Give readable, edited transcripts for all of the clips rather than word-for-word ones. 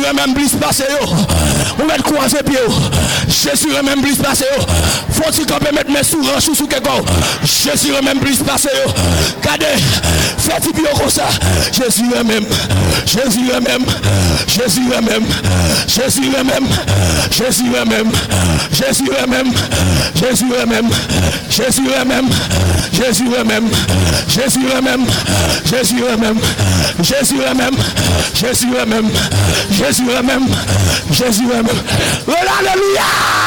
même plus passer. On met croiser pied. Jésus même plus passer. Faut-il qu'on peut mettre mes sourds sous quelque chose. Jésus même plus passer. Regardez, faites pied comme ça. Jésus même. Jésus même. Jésus même. Jésus même. Jésus même. Jésus même. Jésus même. Jésus même. Jésus même. Jésus même. Jésus même. Jésus même. Jésus même. Jésus même. Jésus même. Alléluia.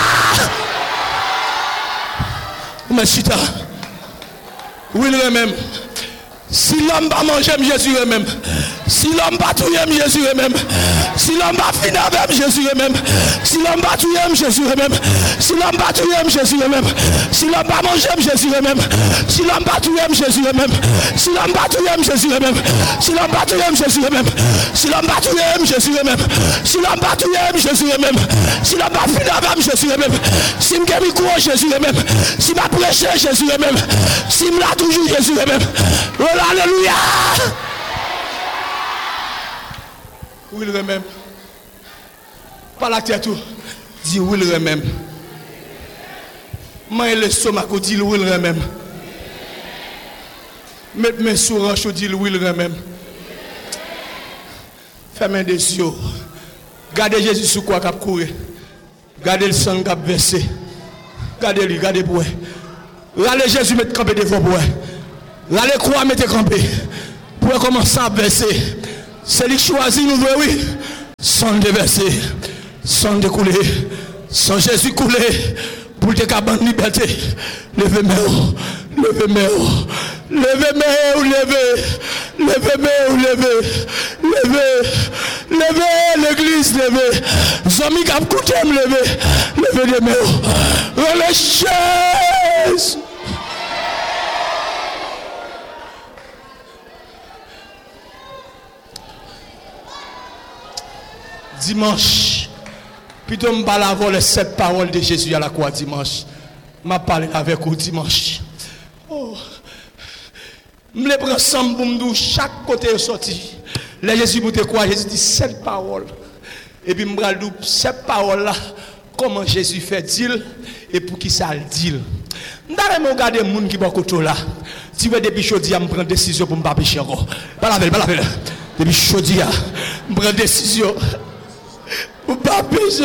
Mais chita. Oui, le même. Si l'homme va manger, Jésus est même. Si l'homme va tuer, Jésus est même. Si l'homme va finir avec Jésus est même. Si l'homme va tuer, Jésus est même. Si l'homme va tuer, Jésus est même. Si l'homme va manger, Jésus est même. Si l'homme va tuer, Jésus est même. Si l'homme va tuer, Jésus est même. Si l'homme va tuer, Jésus est même. Si l'homme va tuer, Jésus est même. Si l'homme va tuer, Jésus est même. Si l'homme va finir avec Jésus est même. Si m'gemi court, Jésus est même. Si m'a prêché, Jésus est même. Si m'l'a toujours, Jésus est même. Alléluia. Oui, le même. Pas la tête tout. Dis oui, le même. Moi, le stomac, dit oui, le même. Mettre mes sourds, je dis oui, le même. Fermez des yeux. Gardez Jésus sur quoi cap courir. Gardez le sang cap versé. Gardez-lui, gardez pour. Allez Jésus mettre campé devant pour. Allez croix mettez campé. Pour commencer à verser. C'est lui qui choisit nous, oui. Sans déverser, sans découler, sans Jésus couler, pour te cabanes liberté. Levez-moi, levez-moi, levez-moi, levez, levez-moi, levez, levez, levez l'église, levez. Zami qui a coûté me lever, levez les mains. Relâchez. Dimanche, plutôt je parle avec les 7 paroles de Jésus à la croix dimanche. Je parle avec vous dimanche. Oh. Je les prends ensemble pour me dire chaque côté est sorti. Les Jésus pour te croire, Jésus dit 7 paroles. Et puis je vais dire 7 paroles là, comment Jésus fait dire et pour qui ça le dit. Je vais regarder les gens qui sont côté là. Si vous depuis chaud, je prends décision pour ne pas pécher encore. Pas la veille, pas la veille. Depuis chaud, je prends décision. Ou pas pécher.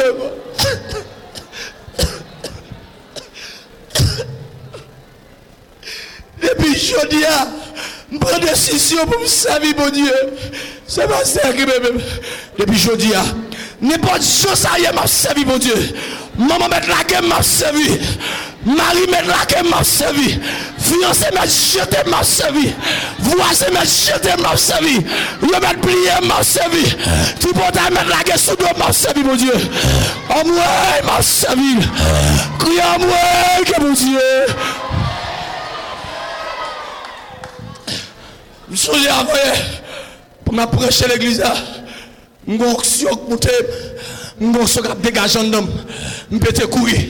Depuis jeudi, je prends décision pour me servir, mon Dieu. C'est pas ça qui me. Depuis jeudi, n'importe chose, ça y est, m'a servi, mon Dieu. Maman met la gueule, m'a servi. Marie met la gueule, m'a servi. Fiancé m'a jeté, m'a servi. Voisin m'a jeté, m'a servi. Le m'a plié, m'a servi. Tu peux mettre la gueule sous dos, m'a servi, mon Dieu. En moi, m'a servi. Crie en moi, que mon Dieu. Je suis après, pour m'approcher l'église, je suis en train de dégager un homme, je peux te courir.